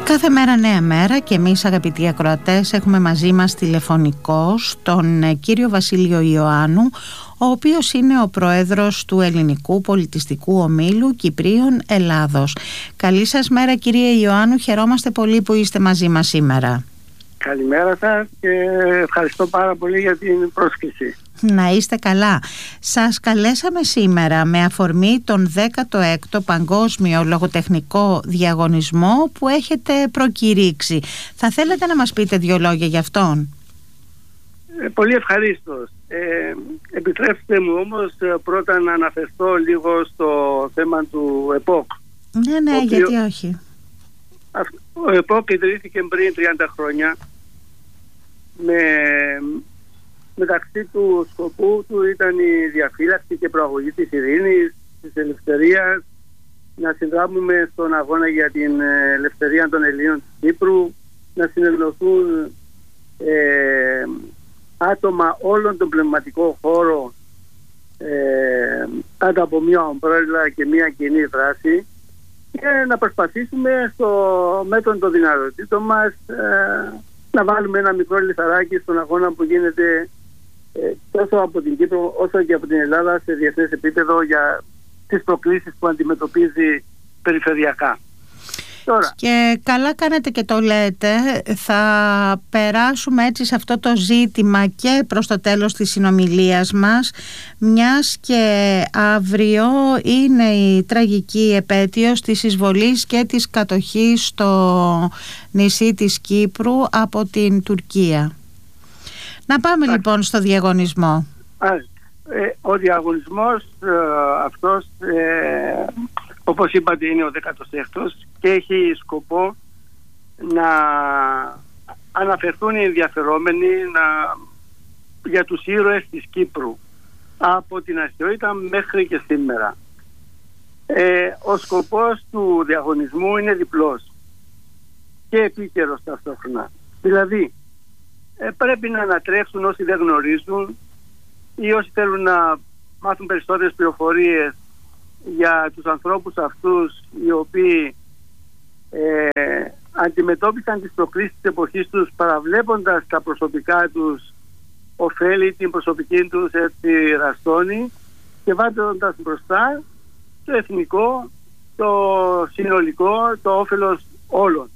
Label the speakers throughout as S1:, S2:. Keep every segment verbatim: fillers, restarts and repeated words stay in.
S1: Κάθε μέρα νέα μέρα και εμείς, αγαπητοί ακροατές, έχουμε μαζί μας τηλεφωνικώς τον κύριο Βασίλειο Ιωάννου, ο οποίος είναι ο πρόεδρος του Ελληνικού Πολιτιστικού Ομίλου Κυπρίων Ελλάδος. Καλή σας μέρα, κύριε Ιωάννου, χαιρόμαστε πολύ που είστε μαζί μας σήμερα.
S2: Καλημέρα σας και ευχαριστώ πάρα πολύ για την πρόσκληση.
S1: Να είστε καλά. Σας καλέσαμε σήμερα με αφορμή τον δέκατο έκτο Παγκόσμιο Λογοτεχνικό Διαγωνισμό που έχετε προκηρύξει. Θα θέλετε να μας πείτε δύο λόγια γι' αυτόν?
S2: Ε, πολύ ευχαρίστως. Ε, επιτρέψτε μου όμως πρώτα να αναφερθώ λίγο στο θέμα του ΕΠΟΚ.
S1: Ναι, ναι, οποίο, γιατί όχι.
S2: Ο ΕΠΟΚ ιδρύθηκε πριν τριάντα χρόνια με... μεταξύ του σκοπού του ήταν η διαφύλαξη και προαγωγή της ειρήνης, της ελευθερίας, να συνδράμουμε στον αγώνα για την ελευθερία των Ελλήνων της Κύπρου, να συνενωθούν ε, άτομα όλων των πνευματικών χώρων ε, κάτω από μια ομπρέλα και μια κοινή δράση και να προσπαθήσουμε στο μέτρο των δυνατοτήτων μας ε, να βάλουμε ένα μικρό λιθαράκι στον αγώνα που γίνεται τόσο από την Κύπρο όσο και από την Ελλάδα σε διεθνές επίπεδο για τις προκλήσεις που αντιμετωπίζει περιφερειακά. Τώρα.
S1: Και καλά κάνετε και το λέτε. Θα περάσουμε έτσι σε αυτό το ζήτημα και προς το τέλος της συνομιλίας μας, μιας και αύριο είναι η τραγική επέτειος της εισβολής και της κατοχής στο νησί της Κύπρου από την Τουρκία. Να πάμε Α, λοιπόν στο διαγωνισμό.
S2: Α, ε, ο διαγωνισμός ε, αυτός, ε, όπως είπατε, είναι ο δέκατος έκτος και έχει σκοπό να αναφερθούν οι ενδιαφερόμενοι να, για τους ήρωες της Κύπρου από την αρχαιότητα μέχρι και σήμερα. Ε, ο σκοπός του διαγωνισμού είναι διπλός και επίκαιρος ταυτόχρονα. Δηλαδή, Ε, πρέπει να ανατρέψουν όσοι δεν γνωρίζουν ή όσοι θέλουν να μάθουν περισσότερες πληροφορίες για τους ανθρώπους αυτούς οι οποίοι ε, αντιμετώπισαν τις προκλήσεις της εποχής τους παραβλέποντας τα προσωπικά τους ωφέλη, την προσωπική τους έτσι ραστόνη και βάζοντας μπροστά το εθνικό, το συνολικό, το όφελος όλων.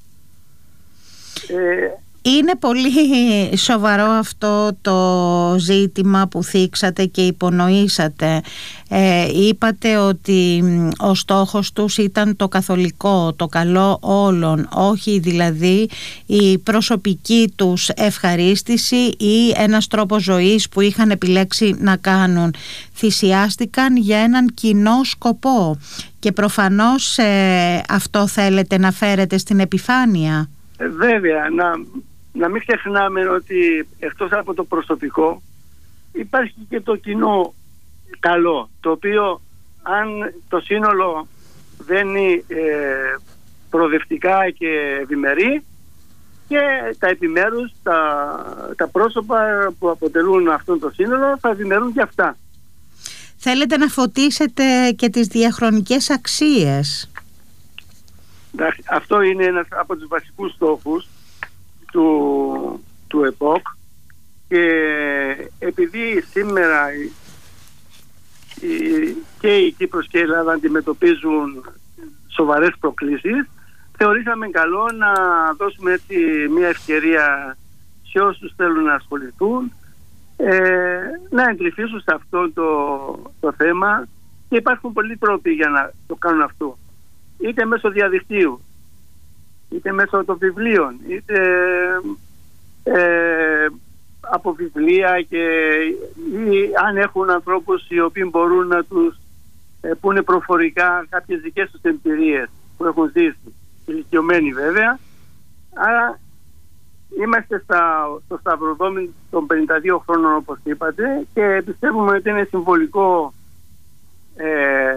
S2: Ε,
S1: Είναι πολύ σοβαρό αυτό το ζήτημα που θίξατε και υπονοήσατε. Ε, είπατε ότι ο στόχος τους ήταν το καθολικό, το καλό όλων, όχι δηλαδή η προσωπική τους ευχαρίστηση ή ένας τρόπος ζωής που είχαν επιλέξει να κάνουν. Θυσιάστηκαν για έναν κοινό σκοπό και προφανώς ε, αυτό θέλετε να φέρετε στην επιφάνεια.
S2: Ε, βέβαια, να... Να μην ξεχνάμε ότι εκτός από το προσωπικό υπάρχει και το κοινό καλό, το οποίο αν το σύνολο βαίνει ε, προοδευτικά και ευημερεί και τα επιμέρους, τα, τα πρόσωπα που αποτελούν αυτό το σύνολο θα ευημερούν και αυτά.
S1: Θέλετε να φωτίσετε και τις διαχρονικές αξίες.
S2: Αυτό είναι ένας από τους βασικούς στόχους του, του ΕΠΟΚ και επειδή σήμερα η, η, και η Κύπρος και η Ελλάδα αντιμετωπίζουν σοβαρές προκλήσεις, θεωρήσαμε καλό να δώσουμε έτσι μια ευκαιρία σε όσους θέλουν να ασχοληθούν ε, να εντρυφήσουν σε αυτό το, το θέμα και υπάρχουν πολλοί τρόποι για να το κάνουν αυτό, είτε μέσω διαδικτύου είτε μέσω των βιβλίων, είτε ε, από βιβλία και ή αν έχουν ανθρώπους οι οποίοι μπορούν να τους ε, πούνε προφορικά κάποιες δικές τους εμπειρίες που έχουν ζήσει, ηλικιωμένοι βέβαια. Άρα είμαστε στα, στο σταυροδρόμι των πενήντα δύο χρόνων όπως είπατε και πιστεύουμε ότι είναι συμβολικό ε,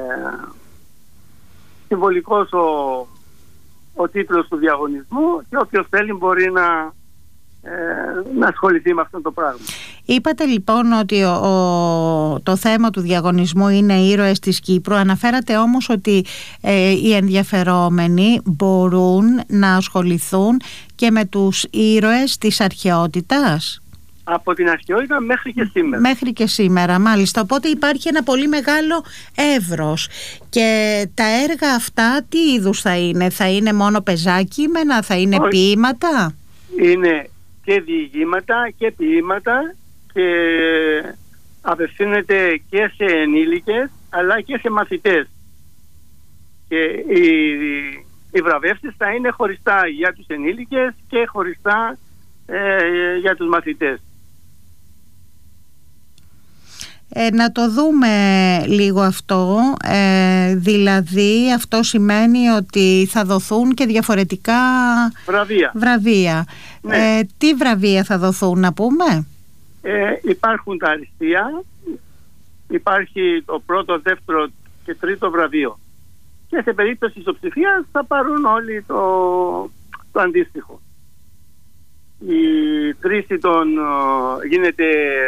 S2: συμβολικός ο ο τίτλος του διαγωνισμού και όποιος θέλει μπορεί να, ε, να ασχοληθεί με αυτό το πράγμα.
S1: Είπατε λοιπόν ότι ο, ο, το θέμα του διαγωνισμού είναι ήρωες της Κύπρου. Αναφέρατε όμως ότι ε, οι ενδιαφερόμενοι μπορούν να ασχοληθούν και με τους ήρωες της αρχαιότητας.
S2: Από την αρχαιότητα μέχρι και σήμερα.
S1: Μέχρι και σήμερα, μάλιστα. Οπότε υπάρχει ένα πολύ μεγάλο εύρος. Και τα έργα αυτά τι είδους θα είναι? Θα είναι μόνο πεζάκειμενα, θα είναι Όχι. ποίηματα?
S2: Είναι και διηγήματα και ποίηματα και απευθύνεται και σε ενήλικες αλλά και σε μαθητές. Και οι, οι βραβεύσεις θα είναι χωριστά για τους ενήλικες και χωριστά ε, για τους μαθητές.
S1: Ε, να το δούμε λίγο αυτό, ε, δηλαδή αυτό σημαίνει ότι θα δοθούν και διαφορετικά
S2: βραβεία.
S1: βραβεία.
S2: Ναι.
S1: Ε, τι βραβεία θα δοθούν, να πούμε?
S2: Ε, υπάρχουν τα αριστεία, υπάρχει το πρώτο, δεύτερο και τρίτο βραβείο. Και σε περίπτωση ισοψηφίας θα πάρουν όλοι το, το αντίστοιχο. Η κρίση των γίνεται...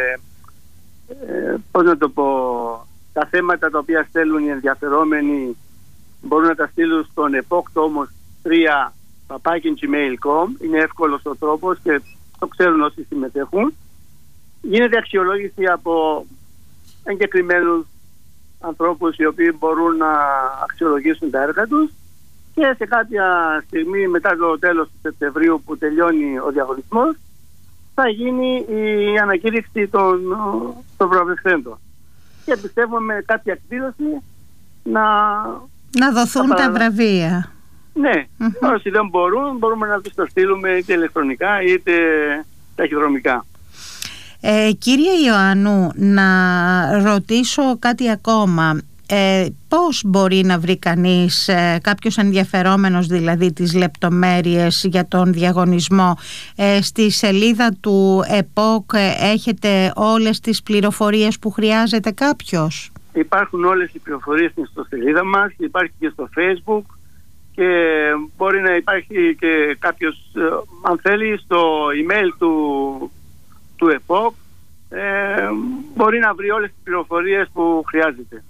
S2: Ε, πώς να το πω, τα θέματα τα οποία στέλνουν οι ενδιαφερόμενοι μπορούν να τα στείλουν στον επόκτομος τρία παπάκι τζι μέιλ τελεία κομ. Είναι εύκολος ο τρόπος και το ξέρουν όσοι συμμετέχουν. Γίνεται αξιολόγηση από εγκεκριμένους ανθρώπους οι οποίοι μπορούν να αξιολογήσουν τα έργα τους και σε κάποια στιγμή μετά το τέλος του Σεπτεμβρίου που τελειώνει ο διαγωνισμός θα γίνει η ανακήρυξη των, των βραβευθέντων. Και πιστεύω με κάποια εκδήλωση να...
S1: Να δοθούν τα, τα βραβεία.
S2: Ναι. Mm-hmm. Όσοι δεν μπορούν, μπορούμε να τους τα στείλουμε είτε ηλεκτρονικά είτε ταχυδρομικά.
S1: Ε, κύριε Ιωάννου, να ρωτήσω κάτι ακόμα. Ε, πώς μπορεί να βρει κανείς, ε, κάποιος ενδιαφερόμενος δηλαδή, τις λεπτομέρειες για τον διαγωνισμό? Ε, στη σελίδα του ΕΠΟΚ ε, έχετε όλες τις πληροφορίες που χρειάζεται κάποιος?
S2: Υπάρχουν όλες οι πληροφορίες στο σελίδα μας, υπάρχει και στο Facebook και μπορεί να υπάρχει και κάποιος, ε, αν θέλει, στο email του, του ΕΠΟΚ ε, μπορεί να βρει όλες τις πληροφορίες που χρειάζεται.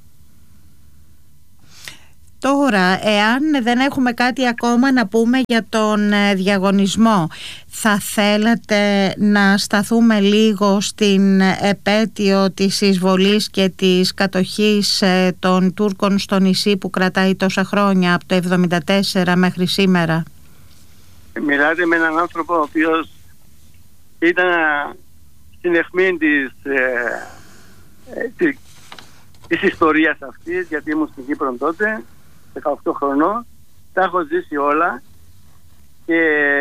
S1: Τώρα, εάν δεν έχουμε κάτι ακόμα να πούμε για τον διαγωνισμό, θα θέλατε να σταθούμε λίγο στην επέτειο της εισβολής και της κατοχής των Τούρκων στο νησί που κρατάει τόσα χρόνια, από το εβδομήντα τέσσερα μέχρι σήμερα?
S2: Μιλάτε με έναν άνθρωπο ο οποίος ήταν στην αιχμή της, ε, της, της ιστορίας αυτής, γιατί ήμουν στην Κύπρο τότε, δεκαοκτώ χρονών, τα έχω ζήσει όλα και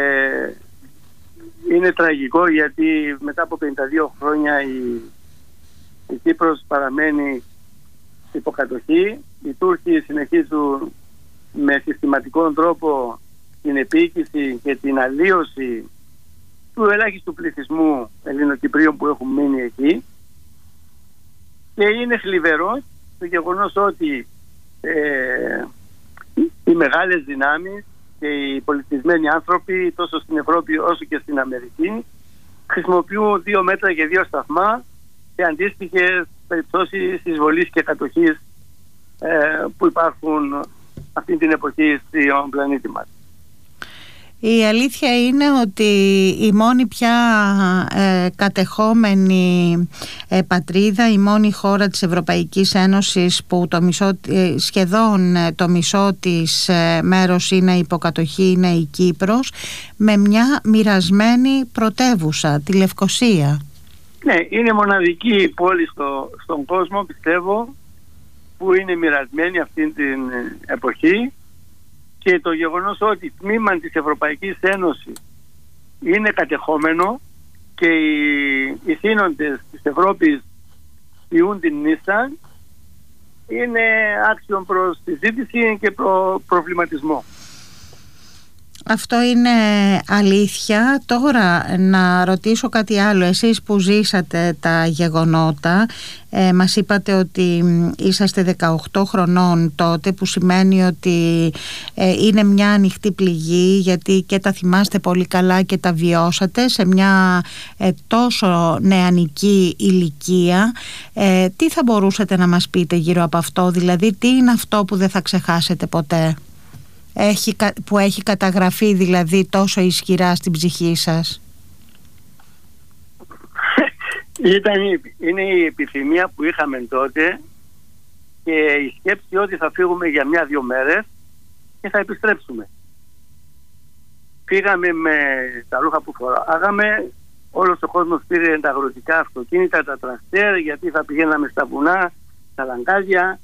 S2: είναι τραγικό γιατί μετά από πενήντα δύο χρόνια η, η Κύπρος παραμένει υποκατοχή. Οι Τούρκοι συνεχίζουν με συστηματικό τρόπο την επίοικηση και την αλλίωση του ελάχιστου πληθυσμού Ελληνοκυπρίων που έχουν μείνει εκεί και είναι θλιβερό το γεγονός ότι ε, οι μεγάλες δυνάμεις και οι πολιτισμένοι άνθρωποι τόσο στην Ευρώπη όσο και στην Αμερική χρησιμοποιούν δύο μέτρα και δύο σταθμά σε αντίστοιχες περιπτώσεις εισβολής και κατοχής ε, που υπάρχουν αυτή την εποχή στον πλανήτη μας.
S1: Η αλήθεια είναι ότι η μόνη πια ε, κατεχόμενη ε, πατρίδα, η μόνη χώρα της Ευρωπαϊκής Ένωσης που το μισό, ε, σχεδόν το μισό της ε, μέρος είναι υποκατοχή, είναι η Κύπρος, με μια μοιρασμένη πρωτεύουσα, τη Λευκοσία.
S2: Ναι, είναι μοναδική πόλη στο, στον κόσμο, πιστεύω, που είναι μοιρασμένη αυτή την εποχή. Και το γεγονός ότι τμήμα της Ευρωπαϊκής Ένωσης είναι κατεχόμενο και οι, οι θύνοντες της Ευρώπης ποιούν την νύστα είναι άξιο προς συζήτηση και προ, προβληματισμό.
S1: Αυτό είναι αλήθεια. Τώρα να ρωτήσω κάτι άλλο. Εσείς που ζήσατε τα γεγονότα, ε, μας είπατε ότι είσαστε δεκαοκτώ χρονών τότε, που σημαίνει ότι ε, είναι μια ανοιχτή πληγή, γιατί και τα θυμάστε πολύ καλά και τα βιώσατε σε μια ε, τόσο νεανική ηλικία. Ε, τι θα μπορούσατε να μας πείτε γύρω από αυτό, δηλαδή τι είναι αυτό που δεν θα ξεχάσετε ποτέ? Έχει, που έχει καταγραφεί δηλαδή τόσο ισχυρά στην ψυχή σας?
S2: Ήταν, είναι η επιθυμία που είχαμε τότε και η σκέψη ότι θα φύγουμε για μια-δυο μέρες και θα επιστρέψουμε. Φύγαμε με τα ρούχα που φοράγαμε, όλος ο κόσμος πήρε τα αγροτικά αυτοκίνητα, τα τρακτέρ, γιατί θα πηγαίναμε στα βουνά, στα λαγκάδια,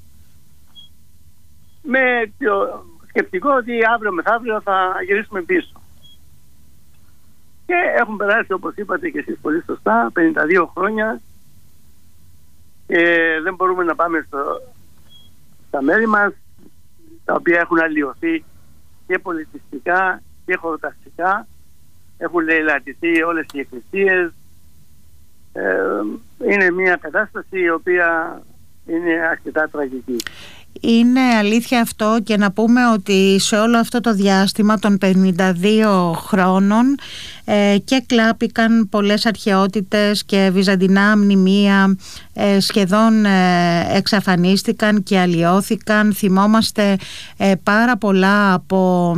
S2: με το σκεπτικό ότι αύριο μεθαύριο θα γυρίσουμε πίσω. Και έχουν περάσει, όπως είπατε και εσείς πολύ σωστά, πενήντα δύο χρόνια και δεν μπορούμε να πάμε στο, στα μέρη μας, τα οποία έχουν αλλοιωθεί και πολιτιστικά και χωροταξικά. Έχουν λαιλατηθεί όλες οι εκκλησίες. Ε, είναι μια κατάσταση η οποία είναι αρκετά τραγική.
S1: Είναι αλήθεια αυτό, και να πούμε ότι σε όλο αυτό το διάστημα των πενήντα δύο χρόνων ε, και κλάπηκαν πολλές αρχαιότητες και βυζαντινά μνημεία, ε, σχεδόν ε, εξαφανίστηκαν και αλλοιώθηκαν. Θυμόμαστε ε, πάρα πολλά από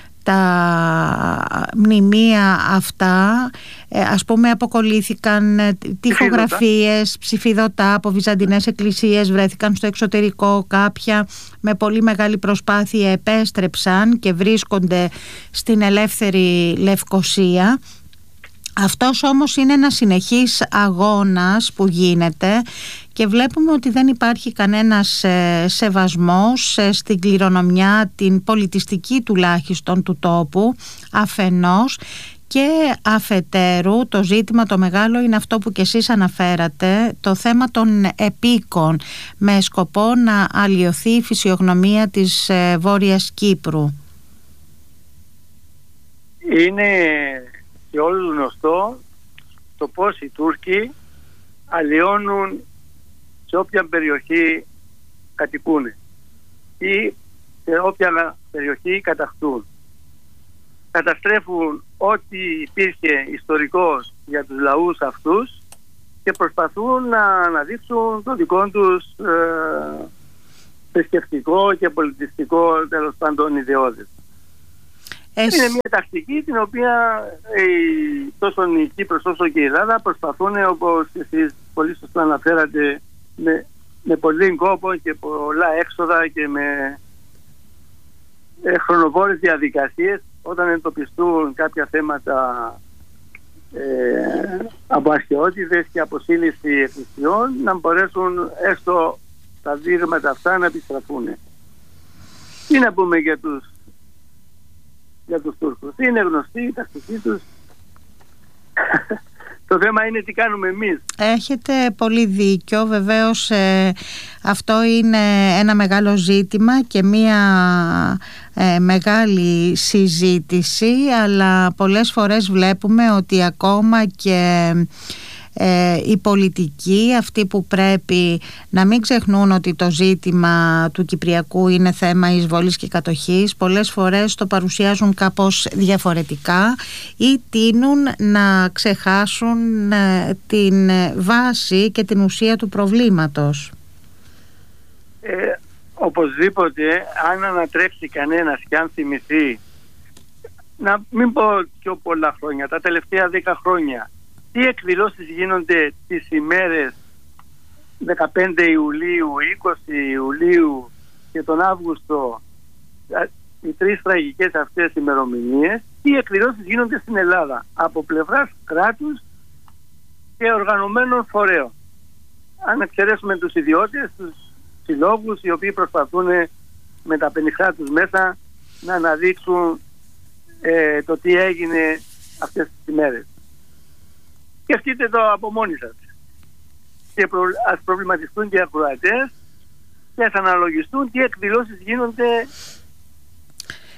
S1: τα μνημεία αυτά, ε, ας πούμε αποκολλήθηκαν, ε, τοιχογραφίες, ψηφιδωτά από βυζαντινές εκκλησίες βρέθηκαν στο εξωτερικό, κάποια με πολύ μεγάλη προσπάθεια επέστρεψαν και βρίσκονται στην ελεύθερη Λευκοσία. Αυτός όμως είναι ένα συνεχής αγώνας που γίνεται και βλέπουμε ότι δεν υπάρχει κανένας σεβασμός στην κληρονομιά, την πολιτιστική τουλάχιστον του τόπου αφενός, και αφετέρου το ζήτημα το μεγάλο είναι αυτό που και εσείς αναφέρατε, το θέμα των επίκων, με σκοπό να αλλοιωθεί η φυσιογνωμία της Βόρειας Κύπρου.
S2: Είναι και όλους γνωστό το πώς οι Τούρκοι αλλοιώνουν σε όποια περιοχή κατοικούν ή σε όποια περιοχή κατακτούν. Καταστρέφουν ό,τι υπήρχε ιστορικός για τους λαούς αυτούς και προσπαθούν να αναδείξουν το δικό τους ε, θρησκευτικό και πολιτιστικό, τέλος πάντων, ιδεώδες. Es... Είναι μια τακτική την οποία η, τόσο η Κύπρος όσο και η Ελλάδα προσπαθούν, όπως εσείς πολύ σωστά αναφέρατε, με, με πολύ κόπο και πολλά έξοδα και με ε, χρονοβόρες διαδικασίες, όταν εντοπιστούν κάποια θέματα ε, από αρχαιότητες και αποσύλληση εκκλησιών, να μπορέσουν έστω τα δείγματα αυτά να επιστραφούν. Τι να πούμε για τους για τους Τούρκους? Είναι γνωστή η τακτική τους. Το θέμα είναι τι κάνουμε εμείς. Έχετε
S1: πολύ δίκιο. Βεβαίως ε, αυτό είναι ένα μεγάλο ζήτημα και μία ε, μεγάλη συζήτηση, αλλά πολλές φορές βλέπουμε ότι ακόμα και ε, οι πολιτικοί, αυτοί που πρέπει να μην ξεχνούν ότι το ζήτημα του Κυπριακού είναι θέμα εισβολής και κατοχής, πολλές φορές το παρουσιάζουν κάπως διαφορετικά ή τείνουν να ξεχάσουν ε, την βάση και την ουσία του προβλήματος.
S2: Ε, οπωσδήποτε, αν ανατρέψει κανένας και αν θυμηθεί, να μην πω πιο πολλά χρόνια, τα τελευταία δέκα χρόνια, τι εκδηλώσεις γίνονται τις ημέρες δεκαπέντε Ιουλίου, είκοσι Ιουλίου και τον Αύγουστο, οι τρεις τραγικές αυτές ημερομηνίες, τι εκδηλώσεις γίνονται στην Ελλάδα από πλευράς κράτους και οργανωμένων φορέων. Αν εξαιρέσουμε τους ιδιώτες, τους συλλόγους, οι οποίοι προσπαθούν με τα πενιχρά τους μέσα να αναδείξουν ε, το τι έγινε αυτές τις ημέρες. Σκεφτείτε το από μόνοι σας και προ, ας προβληματιστούν και οι ακροατές και ας αναλογιστούν τι εκδηλώσεις γίνονται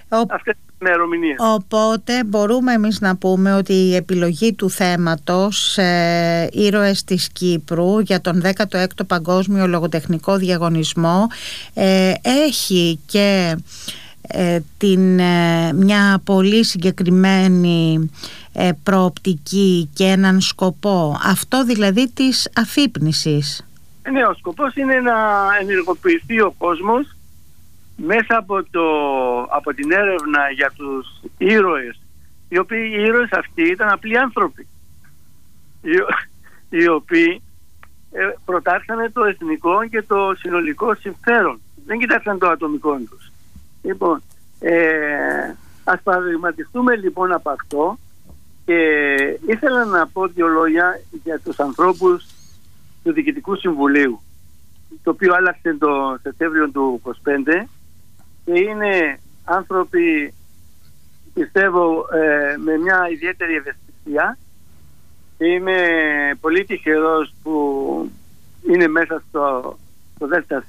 S2: Ο... αυτές τις ημερομηνίες.
S1: Οπότε μπορούμε εμείς να πούμε ότι η επιλογή του θέματος ε, «Ήρωες της Κύπρου» για τον δέκατο έκτο Παγκόσμιο Λογοτεχνικό Διαγωνισμό ε, έχει και ε, την, ε, μια πολύ συγκεκριμένη ε, προοπτική και έναν σκοπό, αυτό δηλαδή της αφύπνισης.
S2: Ναι, ο σκοπός είναι να ενεργοποιηθεί ο κόσμος μέσα από, το, από την έρευνα για τους ήρωες, οι οποίοι οι ήρωες αυτοί ήταν απλοί άνθρωποι, οι, οι οποίοι ε, προτάξανε το εθνικό και το συνολικό συμφέρον. Δεν κοιτάξαν το ατομικό τους. Λοιπόν, ε, ας παραδειγματιστούμε λοιπόν από αυτό, και ήθελα να πω δύο λόγια για τους ανθρώπους του Διοικητικού Συμβουλίου, το οποίο άλλαξε το Σεπτέμβριο του είκοσι πέντε, και είναι άνθρωποι, πιστεύω, ε, με μια ιδιαίτερη ευαισθησία. Είμαι πολύ τυχερός που είναι μέσα στο, στο ΔΣ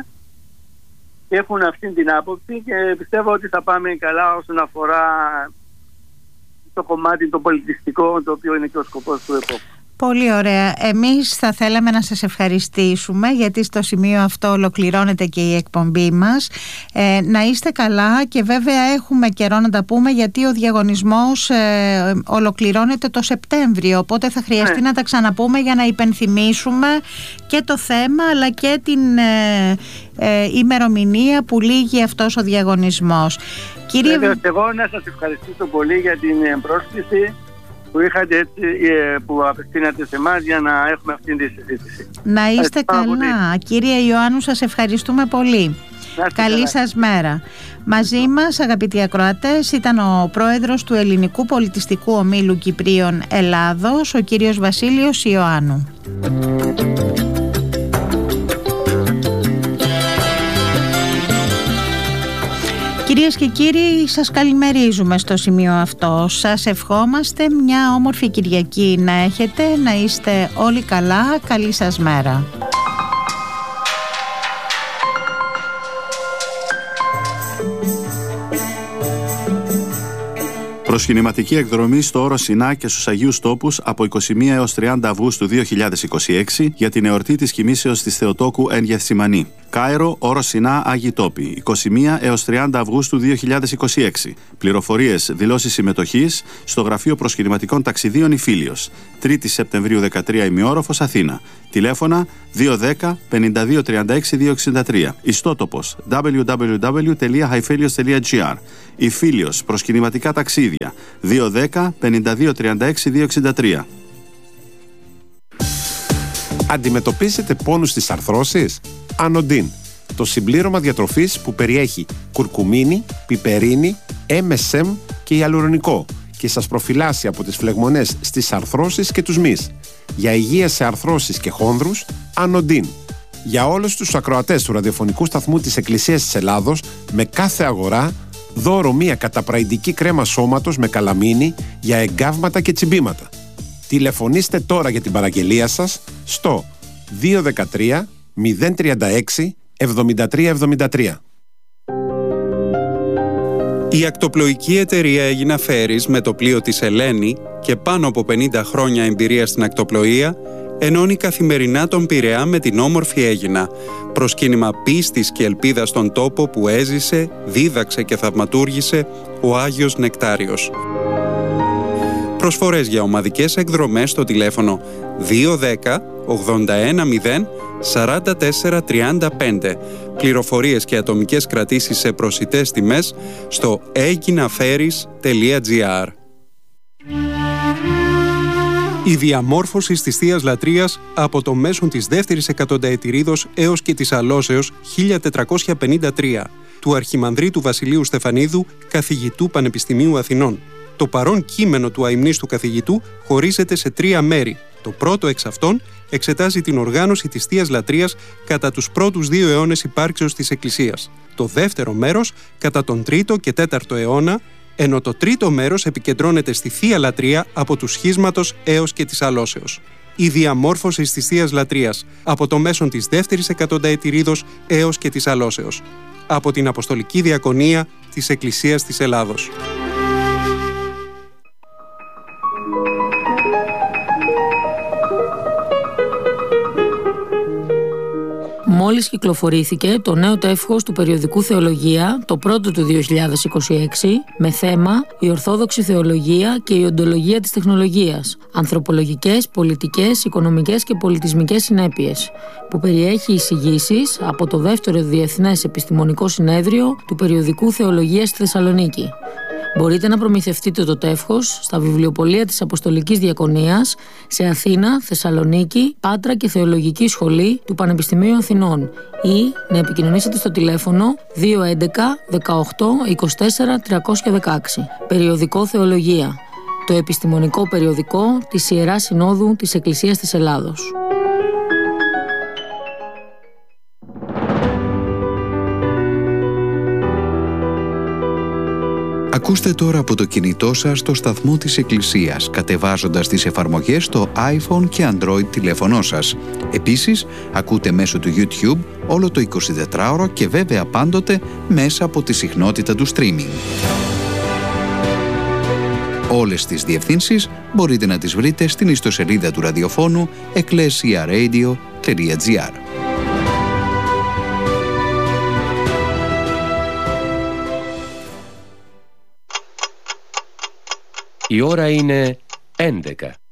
S2: και έχουν αυτή την άποψη, και πιστεύω ότι θα πάμε καλά όσον αφορά το κομμάτι το πολιτιστικό, το οποίο είναι και ο σκοπός του ΕΠΟΚ.
S1: Πολύ ωραία. Εμείς θα θέλαμε να σας ευχαριστήσουμε, γιατί στο σημείο αυτό ολοκληρώνεται και η εκπομπή μας. Ε, να είστε καλά, και βέβαια έχουμε καιρό να τα πούμε, γιατί ο διαγωνισμός ε, ολοκληρώνεται το Σεπτέμβριο, οπότε θα χρειαστεί ναι. να τα ξαναπούμε για να υπενθυμίσουμε και το θέμα, αλλά και την ε, ε, ημερομηνία που λήγει αυτός ο διαγωνισμός.
S2: Κύριε... Βέβαια, εγώ να σας ευχαριστήσω πολύ για την πρόσκληση που είχατε έτσι, που απευθύνατε σε εμάς για να έχουμε αυτή τη συζήτηση.
S1: Να είστε καλά. Πολύ. Κύριε Ιωάννου, σας ευχαριστούμε πολύ. Καλή καλά. σας μέρα. Μαζί μας, αγαπητοί ακροατές, ήταν ο πρόεδρος του Ελληνικού Πολιτιστικού Ομίλου Κυπρίων Ελλάδος, ο κύριος Βασίλειος Ιωάννου. Κυρίες και κύριοι, σας καλημερίζουμε στο σημείο αυτό. Σας ευχόμαστε μια όμορφη Κυριακή να έχετε, να είστε όλοι καλά. Καλή σας μέρα.
S3: Προσκυνηματική εκδρομή στο Όρο Σινά και στους Αγίους Τόπους από είκοσι μία έως τριάντα Αυγούστου δύο χιλιάδες είκοσι έξι για την εορτή της κοιμήσεως της Θεοτόκου εν Γεθσιμανή. Κάιρο, Όρο Σινά, Άγιοι Τόποι, είκοσι μία έως τριάντα Αυγούστου δύο χιλιάδες είκοσι έξι. Πληροφορίες, δηλώσεις συμμετοχής στο Γραφείο Προσκυνηματικών Ταξιδίων Ιφίλιος. τρίτη Σεπτεμβρίου δεκατρία ημιόροφος, Αθήνα. Τηλέφωνα δύο ένα μηδέν πέντε δύο τρία έξι δύο έξι τρία. Ιστότοπος double-u double-u double-u τελεία hiphelios τελεία gr. Ιφίλιος, προσκυνηματικά ταξίδια δύο ένα μηδέν πέντε δύο τρία έξι δύο έξι τρία.
S4: Αντιμετωπίζετε πόνους στις αρθρώσεις? Ανοντίν, το συμπλήρωμα διατροφής που περιέχει κουρκουμίνη, πιπερίνη, εμ ες εμ και ιαλουρονικό και σας προφυλάσσει από τις φλεγμονές στις αρθρώσεις και τους μυς. Για υγεία σε αρθρώσεις και χόνδρους, Ανοντίν. Για όλους τους ακροατές του ραδιοφωνικού σταθμού της Εκκλησίας της Ελλάδος, με κάθε αγορά, δώρο μία καταπραϊντική κρέμα σώματος με καλαμίνη για εγκάβματα και τσιμπήματα. Τηλεφωνήστε τώρα για την παραγγελία σας στο δύο ένα τρία μηδέν τρία έξι εβδομήντα τρία εβδομήντα τρία.
S5: Η ακτοπλοϊκή εταιρεία Αίγινα Φέρις, με το πλοίο της Ελένη και πάνω από πενήντα χρόνια εμπειρία στην ακτοπλοεία, ενώνει καθημερινά τον Πειραιά με την όμορφη Αίγινα, προσκύνημα πίστης και ελπίδας στον τόπο που έζησε, δίδαξε και θαυματούργησε ο Άγιος Νεκτάριος. Προσφορές για ομαδικές εκδρομές στο τηλέφωνο δύο ένα μηδέν ογδόντα ένα μηδέν σαράντα τέσσερα τριάντα πέντε. Πληροφορίες και ατομικές κρατήσεις σε προσιτές τιμές στο aeginaferis τελεία gr. Η διαμόρφωση της Θείας Λατρείας από το μέσον της δεύτερης εκατονταετηρίδος έως και της Αλώσεως χίλια τετρακόσια πενήντα τρία του Αρχιμανδρίτου Βασιλείου Στεφανίδου, καθηγητού Πανεπιστημίου Αθηνών. Το παρόν κείμενο του αημνίστου καθηγητού χωρίζεται σε τρία μέρη. Το πρώτο εξ αυτών εξετάζει την οργάνωση της Θείας Λατρείας κατά τους πρώτους δύο αιώνες υπάρξεως της Εκκλησίας. Το δεύτερο μέρος κατά τον τρίτο και τέταρτο αιώνα, ενώ το τρίτο μέρος επικεντρώνεται στη Θεία Λατρεία από του Σχίσματος έως και της Αλώσεως. Η διαμόρφωση της Θείας Λατρείας από το μέσον της δεύτερης εκατονταετηρίδος έως και της Αλώσεως. Από την Αποστολική Διακονία της Εκκλησίας της Ελλάδος.
S6: Μόλις κυκλοφορήθηκε το νέο τεύχος του περιοδικού Θεολογία, το πρώτο του δύο χιλιάδες είκοσι έξι, με θέμα «Η Ορθόδοξη Θεολογία και η Οντολογία της Τεχνολογίας. Ανθρωπολογικές, πολιτικές, οικονομικές και πολιτισμικές συνέπειες», που περιέχει εισηγήσεις από το δεύτερο Διεθνές Επιστημονικό Συνέδριο του περιοδικού Θεολογία στη Θεσσαλονίκη. Μπορείτε να προμηθευτείτε το τεύχος στα βιβλιοπωλεία της Αποστολικής Διακονίας σε Αθήνα, Θεσσαλονίκη, Πάτρα και Θεολογική Σχολή του Πανεπιστημίου Αθηνών ή να επικοινωνήσετε στο τηλέφωνο δύο έντεκα δεκαοκτώ είκοσι τέσσερα τριακόσια δεκαέξι. Περιοδικό Θεολογία, το επιστημονικό περιοδικό της Ιεράς Συνόδου της Εκκλησίας της Ελλάδος.
S7: Ακούστε τώρα από το κινητό σας το σταθμό της Εκκλησίας, κατεβάζοντας τις εφαρμογές στο iPhone και Android τηλέφωνό σας. Επίσης, ακούτε μέσω του YouTube όλο το εικοσιτετράωρο και βέβαια πάντοτε μέσα από τη συχνότητα του streaming. Όλες τις διευθύνσεις μπορείτε να τις βρείτε στην ιστοσελίδα του ραδιοφώνου εκκλεσιαραdio τελεία τζι άρ.
S8: Η ώρα είναι έντεκα.